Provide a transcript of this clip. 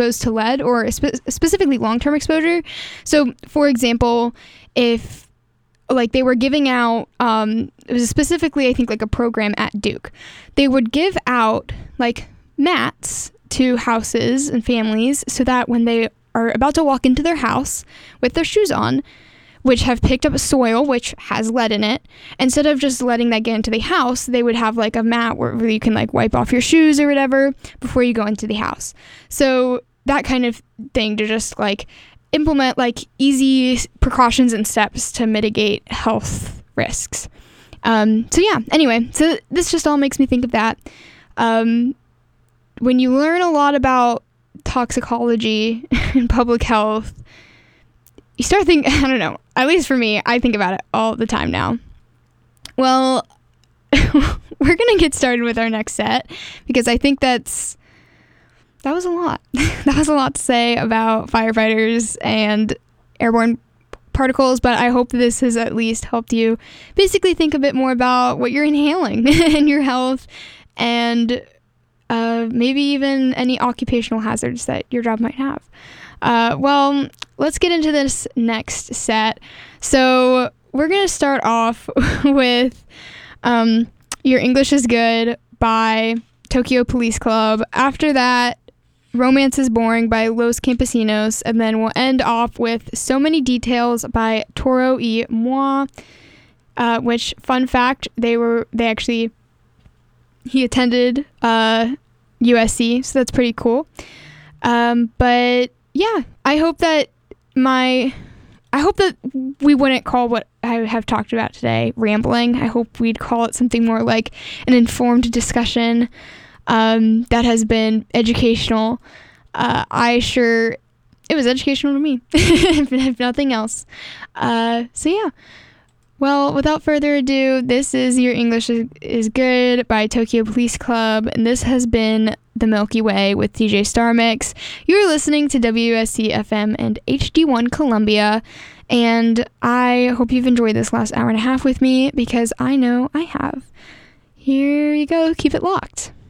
exposed to lead, or specifically long-term exposure. So, for example, if like they were giving out, it was specifically, I think, like a program at Duke, they would give out like mats to houses and families so that when they are about to walk into their house with their shoes on, which have picked up soil which has lead in it, instead of just letting that get into the house, they would have like a mat where you can like wipe off your shoes or whatever before you go into the house. So that kind of thing, to just like implement like easy precautions and steps to mitigate health risks. So yeah, anyway, so this just all makes me think of that. When you learn a lot about toxicology and public health, you start thinking, I don't know, at least for me, I think about it all the time now. Well, we're going to get started with our next set, because I think that was a lot. That was a lot to say about firefighters and airborne particles, but I hope this has at least helped you basically think a bit more about what you're inhaling and your health, and maybe even any occupational hazards that your job might have. Well, let's get into this next set. So we're going to start off with Your English is Good by Tokyo Police Club. After that, Romance is Boring by Los Campesinos. And then we'll end off with So Many Details by Toro y Moi, which, fun fact, he attended USC, so that's pretty cool. But yeah, I hope that we wouldn't call what I have talked about today rambling. I hope we'd call it something more like an informed discussion that has been educational. It was educational to me, if nothing else. So yeah. Well, without further ado, this is Your English is Good by Tokyo Police Club, and this has been The Milky Way with DJ Star Mix. You're listening to WSC FM and HD1 Columbia, and I hope you've enjoyed this last hour and a half with me, because I know I have. Here you go. Keep it locked.